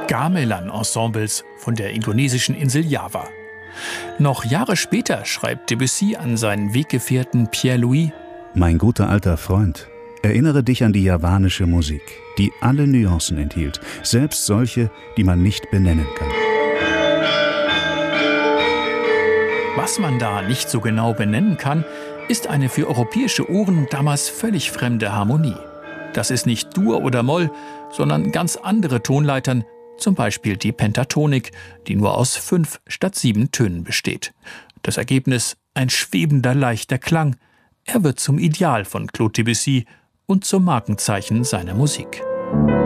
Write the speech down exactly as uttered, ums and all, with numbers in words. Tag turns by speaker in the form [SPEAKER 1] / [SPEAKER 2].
[SPEAKER 1] Gamelan-Ensembles von der indonesischen Insel Java. Noch Jahre später schreibt Debussy an seinen Weggefährten Pierre-Louis:
[SPEAKER 2] Mein guter alter Freund, erinnere dich an die javanische Musik, die alle Nuancen enthielt, selbst solche, die man nicht benennen kann.
[SPEAKER 1] Was man da nicht so genau benennen kann, ist eine für europäische Ohren damals völlig fremde Harmonie. Das ist nicht Dur oder Moll, sondern ganz andere Tonleitern, zum Beispiel die Pentatonik, die nur aus fünf statt sieben Tönen besteht. Das Ergebnis: ein schwebender, leichter Klang. Er wird zum Ideal von Claude Debussy und zum Markenzeichen seiner Musik.